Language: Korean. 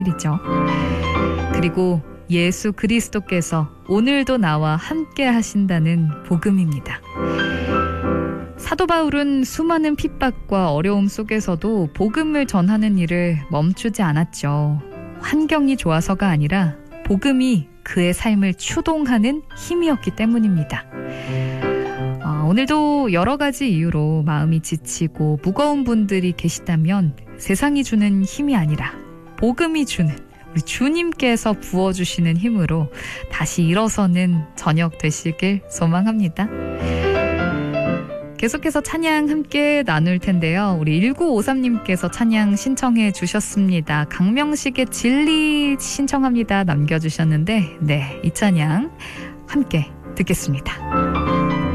일이죠. 그리고 예수 그리스도께서 오늘도 나와 함께 하신다는 복음입니다. 사도 바울은 수많은 핍박과 어려움 속에서도 복음을 전하는 일을 멈추지 않았죠. 환경이 좋아서가 아니라 복음이 그의 삶을 추동하는 힘이었기 때문입니다. 오늘도 여러 가지 이유로 마음이 지치고 무거운 분들이 계시다면 세상이 주는 힘이 아니라 복음이 주는 우리 주님께서 부어주시는 힘으로 다시 일어서는 저녁 되시길 소망합니다. 계속해서 찬양 함께 나눌 텐데요. 우리 1953님께서 찬양 신청해 주셨습니다. 강명식의 진리 신청합니다. 남겨주셨는데 네, 이 찬양 함께 듣겠습니다.